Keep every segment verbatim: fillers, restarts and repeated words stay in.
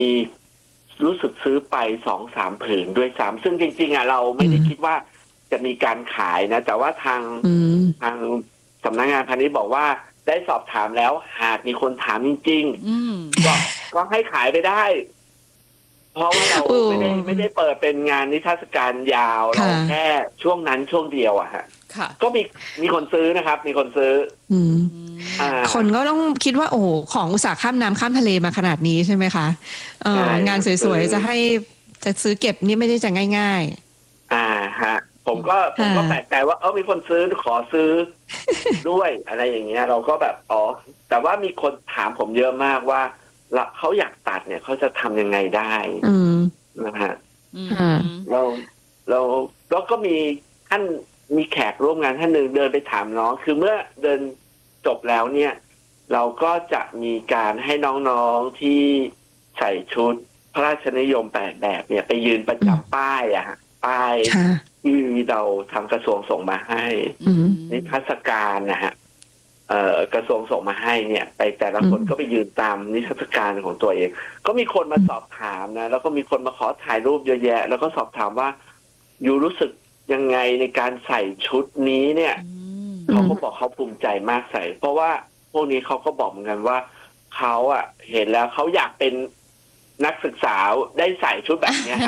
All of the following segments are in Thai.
มีรู้สึกซื้อไปสองสามผืนด้วยซ้ำซึ่งจริงๆอ่ะเราไม่ได้คิดว่าจะมีการขายนะแต่ว่าทางทางสำนักงานพาณิชย์บอกว่าได้สอบถามแล้วหากมีคนถามจริงๆก็ก็ให้ขายไปได้เพราะว่าเราไม่ได้ไม่ได้เปิดเป็นงานนิทรรศการยาวเราแค่ช่วงนั้นช่วงเดียวอะฮะก็มีมีคนซื้อนะครับมีคนซื้อคนก็ต้องคิดว่าโอ้ของอุตสาหข้ามน้ำข้ามทะเลมาขนาดนี้ใช่ไหมคะเอองานสวยๆจะให้จะซื้อเก็บนี่ไม่ได้จะง่ายๆอ่าฮะผมก็ผมก็แปลกใจว่าเออมีคนซื้อขอซื้อด้วยอะไรอย่างเงี้ยเราก็แบบอ๋อแต่ว่ามีคนถามผมเยอะมากว่าเขาอยากตัดเนี่ยเขาจะทำยังไงได้นะฮะเราเราแล้วก็มีท่านมีแขกร่วมงานท่านหนึ่งเดินไปถามน้องคือเมื่อเดินจบแล้วเนี่ยเราก็จะมีการให้น้องๆที่ใส่ชุดพระราชนิยมแปดแบบเนี่ยไปยืนประจำป้ายอะป้ายที่เราทางกระทรวงส่งมาให้นิทรรศการนะฮะเอ่อกระทรวงส่งมาให้เนี่ยไปแต่ละคนก็ไปยืนตามนิทรรศการของตัวเองก็มีคนมาสอบถามนะแล้วก็มีคนมาขอถ่ายรูปเยอะแยะแล้วก็สอบถามว่าอยู่รู้สึกยังไงในการใส่ชุดนี้เนี่ยเขาก็บอกเขาภูมิใจมากใส่เพราะว่าพวกนี้เขาก็บอกเหมือนกันว่าเขาอะเห็นแล้วเขาอยากเป็นนักศึกษาได้ใส่ชุดแบบนี้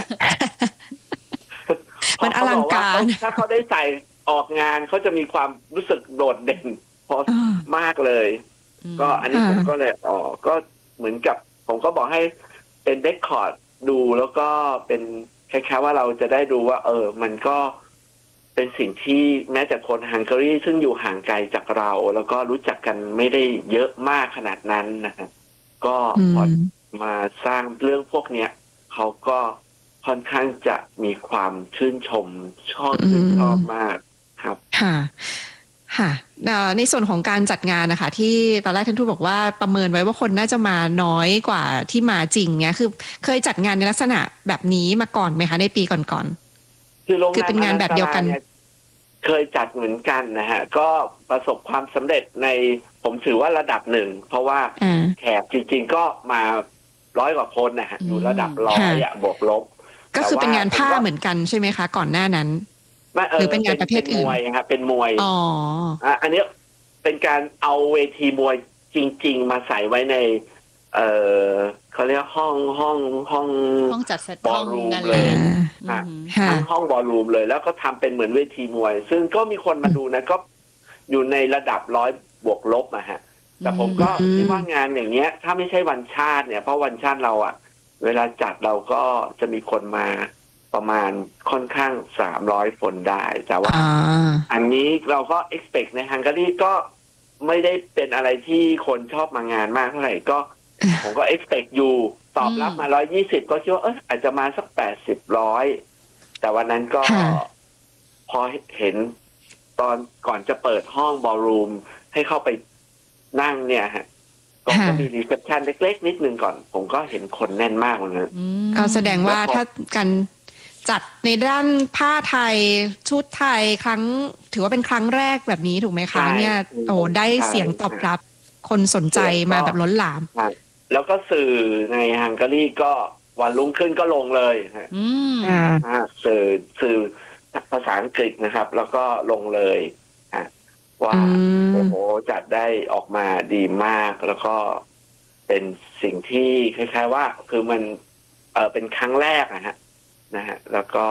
มันอลังการถ้าเขาได้ใส่ออกงานเขาจะมีความรู้สึกโดดเด่นพอมากเลยก็อันนี้ผมก็เลยอ๋อก็เหมือนกับผมก็บอกให้เป็นเรคคอร์ดดูแล้วก็เป็นคล้ายๆว่าเราจะได้ดูว่าเออมันก็เป็นสิ่งที่แม้แต่คนฮังการีซึ่งอยู่ห่างไกลจากเราแล้วก็รู้จักกันไม่ได้เยอะมากขนาดนั้นนะครับก็พอมาสร้างเรื่องพวกเนี้ยเขาก็ค่อนข้างจะมีความชื่นชมชอบชื่นชอบมากครับค่ะค่ะในส่วนของการจัดงานนะคะที่ตอนแรกท่านทูตบอกว่าประเมินไว้ว่าคนน่าจะมาน้อยกว่าที่มาจริงเนี้ยคือเคยจัดงานในลักษณะแบบนี้มาก่อนไหมคะในปีก่อนๆคือโรงงานเป็นงานแบบเดียวกันเคยจัดเหมือนกันนะฮะก็ประสบความสำเร็จในผมถือว่าระดับหนึ่งเพราะว่าแขกจริงๆก็มาร้อยกว่าคนนะฮะอยู่ระดับร้อยอะบวกลบก็คือเป็นงานผ้าเหมือนกันใช่ไหมคะก่อนหน้านั้นหรือเป็นงานประเภทอื่นมวยครับเป็นมวยอ๋ออันนี้เป็นการเอาเวทีมวยจริงๆมาใส่ไว้ในเออเขาเรียกห้องห้องห้องห้องจัดเซตบอลรูมเลยทั้งห้องบอลรูมเลยแล้วก็ทำเป็นเหมือนเวทีมวยซึ่งก็มีคนมาดูนะก็อยู่ในระดับร้อยบวกลบนะฮะแต่ผมก็คิดว่างานอย่างเงี้ยถ้าไม่ใช่วันชาติเนี่ยเพราะวันชาติเราอะเวลาจัดเราก็จะมีคนมาประมาณค่อนข้างสามร้อยคนได้แต่ว่าอันนี้เราก็ expect ในฮังการีก็ไม่ได้เป็นอะไรที่คนชอบมางานมากเท่าไหร่ก็ผมก็ expect อยู่ตอบรับมาหนึ่งร้อยยี่สิบก็คิดว่าเอออาจจะมาสักแปดสิบ หนึ่งร้อยแต่วันนั้นก็พอเห็นตอนก่อนจะเปิดห้องบอลรูมให้เข้าไปนั่งเนี่ยฮะก็มีรีเซพชันเล็กๆนิดนึงก่อนผมก็เห็นคนแน่นมากเลยก็แสดงว่าถ้าการจัดในด้านผ้าไทยชุดไทยครั้งถือว่าเป็นครั้งแรกแบบนี้ถูกไหมคะเนี่ยโอ้ได้เสียงตอบรับคนสนใจมาแบบล้นหลามแล้วก็สื่อในฮังการีก็วันรุ่งขึ้นก็ลงเลยสื่อสื่อภาษาอังกฤษนะครับแล้วก็ลงเลยว่าโอ้โหจัดได้ออกมาดีมากแล้วก็เป็นสิ่งที่คล้ายๆว่าคือมันเออเป็นครั้งแรกนะฮะนะฮะแล้วก็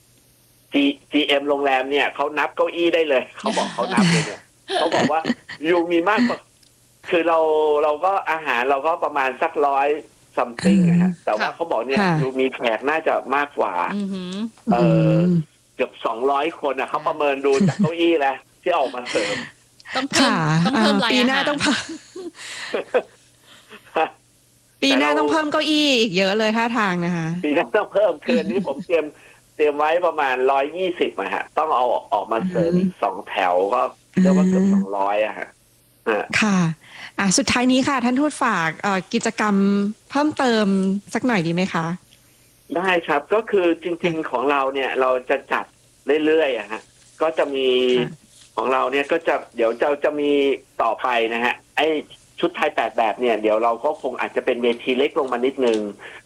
G จี เอ็ม โรงแรมเนี่ยเขานับเก้าอี้ได้เลยเขาบอกเขานับเลยเนี่ยเขาบอกว่าอยู่มีมากกว่าคือเราเราก็อาหารเราก็ประมาณสักร้อยซัมติงนะฮะแต่ว่าเขาบอกเนี่ยอยู่มีแขกน่าจะมากกว่าเออเกือบสองร้อยคนอ่ะเขาประเมินดูจากเก้าอี้แล้วที่ออกมาเสริมต้องเพิ่มต้องเพิ่มปีหน้าต้องเพิ่มปีหน้าต้องเพิ่มเก้าอี้อีกเยอะเลยท่าทางนะคะปีหน้าต้องเพิ่มคืนนี้ผมเตรียมเตรียมไว้ประมาณร้อยยี่สิบอะฮะต้องเอาออกมาเสริมสองแถวก็เรียกว่าเกือบสองร้อยอะฮะค่ะอ่ะสุดท้ายนี้ค่ะท่านทูตฝากกิจกรรมเพิ่มเติมสักหน่อยดีไหมคะได้ครับก็คือจริงๆของเราเนี่ยเราจะจัดเรื่อยๆอะฮะก็จะมีของเราเนี่ยก็จะเดี๋ยวจะจะมีต่อไปนะฮะไอชุดไทยแปดแบบเนี่ยเดี๋ยวเราก็คงอาจจะเป็นเวทีเล็กลงมานิดนึง